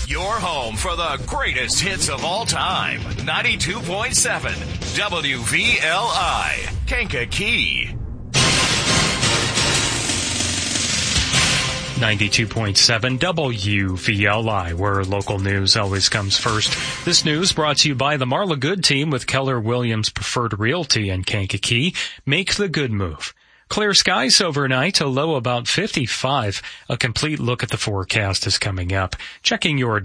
Your home for the greatest hits of all time. 92.7 WVLI, Kankakee. 92.7 WVLI, where local news always comes first. This news brought to you by the Marla Good team with Keller Williams Preferred Realty in Kankakee. Make the good move. Clear skies overnight, a low about 55. A complete look at the forecast is coming up. Checking your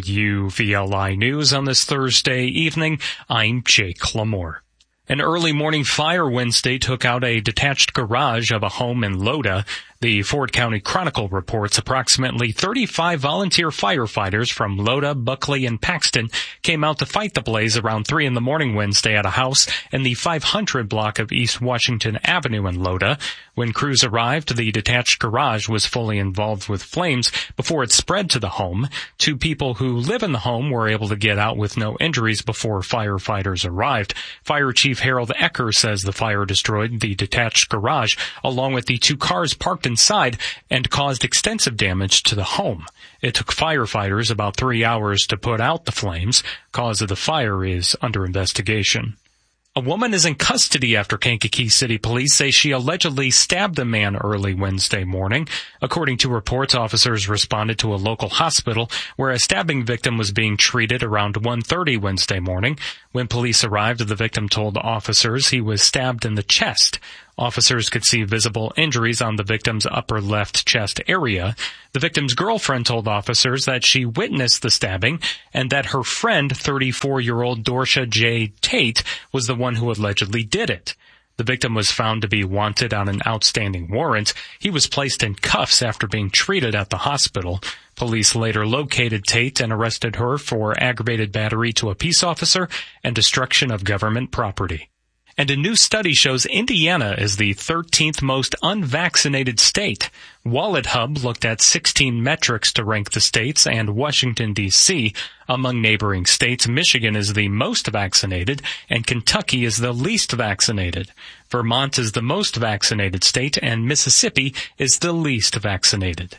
WVLI news on this Thursday evening, I'm Jake Lamore. An early morning fire Wednesday took out a detached garage of a home in Loda. The Ford County Chronicle reports approximately 35 volunteer firefighters from Loda, Buckley, and Paxton came out to fight the blaze around 3 a.m. Wednesday at a house in the 500 block of East Washington Avenue in Loda. When crews arrived, the detached garage was fully involved with flames before it spread to the home. 2 people who live in the home were able to get out with no injuries before firefighters arrived. Fire Chief Harold Ecker says the fire destroyed the detached garage along with the 2 cars parked inside and caused extensive damage to the home. It took firefighters about 3 hours to put out the flames. Cause of the fire is under investigation. A woman is in custody after Kankakee City Police say she allegedly stabbed a man early Wednesday morning. According to reports, officers responded to a local hospital where a stabbing victim was being treated around 1:30 Wednesday morning. When police arrived, the victim told officers he was stabbed in the chest. Officers could see visible injuries on the victim's upper left chest area. The victim's girlfriend told officers that she witnessed the stabbing and that her friend, 34-year-old Dorsha J. Tate, was the one who allegedly did it. The victim was found to be wanted on an outstanding warrant. He was placed in cuffs after being treated at the hospital. Police later located Tate and arrested her for aggravated battery to a peace officer and destruction of government property. And a new study shows Indiana is the 13th most unvaccinated state. Wallet Hub looked at 16 metrics to rank the states and Washington, D.C. Among neighboring states, Michigan is the most vaccinated and Kentucky is the least vaccinated. Vermont is the most vaccinated state and Mississippi is the least vaccinated.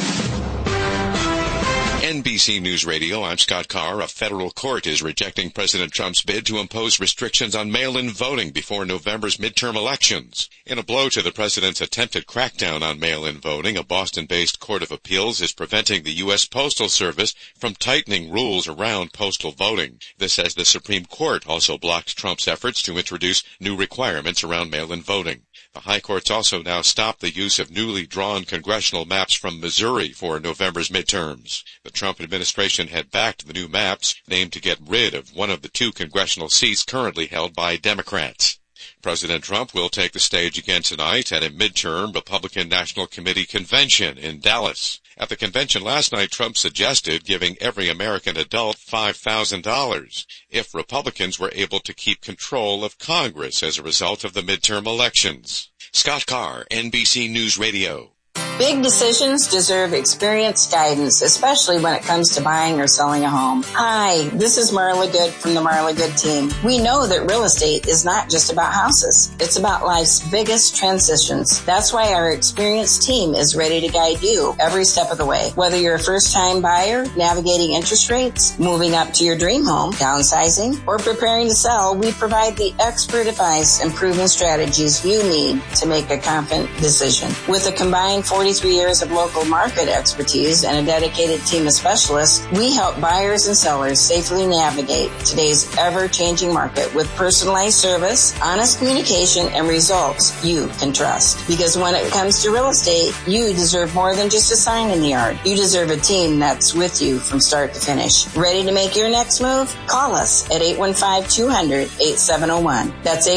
NBC News Radio, I'm Scott Carr. A federal court is rejecting President Trump's bid to impose restrictions on mail-in voting before November's midterm elections. In a blow to the president's attempted crackdown on mail-in voting, a Boston-based court of appeals is preventing the U.S. Postal Service from tightening rules around postal voting. This as the Supreme Court also blocked Trump's efforts to introduce new requirements around mail-in voting. The High Court's also now stopped the use of newly drawn congressional maps from Missouri for November's midterms. The Trump administration had backed the new maps, named to get rid of one of the 2 congressional seats currently held by Democrats. President Trump will take the stage again tonight at a midterm Republican National Committee convention in Dallas. At the convention last night, Trump suggested giving every American adult $5,000 if Republicans were able to keep control of Congress as a result of the midterm elections. Scott Carr, NBC News Radio. Big decisions deserve experienced guidance, especially when it comes to buying or selling a home. Hi, this is Marla Good from the Marla Good team. We know that real estate is not just about houses. It's about life's biggest transitions. That's why our experienced team is ready to guide you every step of the way. Whether you're a first-time buyer, navigating interest rates, moving up to your dream home, downsizing, or preparing to sell, we provide the expert advice and proven strategies you need to make a confident decision. With a combined 43 years of local market expertise and a dedicated team of specialists, we help buyers and sellers safely navigate today's ever-changing market with personalized service, honest communication, and results you can trust. Because when it comes to real estate, you deserve more than just a sign in the yard. You deserve a team that's with you from start to finish. Ready to make your next move? Call us at 815-200-8701. That's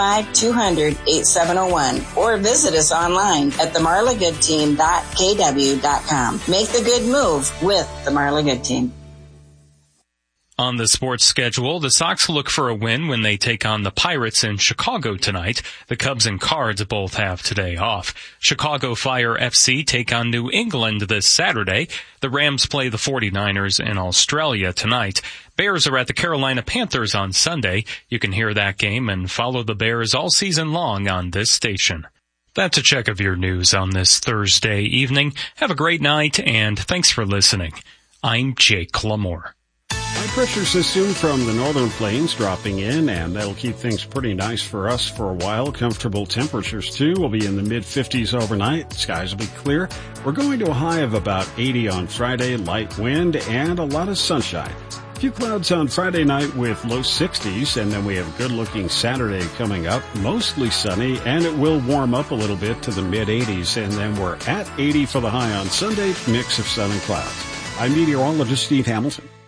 815-200-8701. Or visit us online at themarlagoodteam.kw.com. Make the good move with the Marla Good team. On the sports schedule, the Sox look for a win when they take on the Pirates in Chicago tonight. The Cubs and Cards both have today off. Chicago Fire FC take on New England this Saturday. The Rams play the 49ers in Australia tonight. Bears are at the Carolina Panthers on Sunday. You can hear that game and follow the Bears all season long on this station. That's a check of your news on this Thursday evening. Have a great night, and thanks for listening. I'm Jake Lamore. High pressure system from the northern plains dropping in, and that'll keep things pretty nice for us for a while. Comfortable temperatures too. We'll be in the mid-50s overnight. Skies will be clear. We're going to a high of about 80 on Friday, light wind, and a lot of sunshine. A few clouds on Friday night with low 60s, and then we have a good-looking Saturday coming up, mostly sunny, and it will warm up a little bit to the mid-80s, and then we're at 80 for the high on Sunday, mix of sun and clouds. I'm meteorologist Steve Hamilton.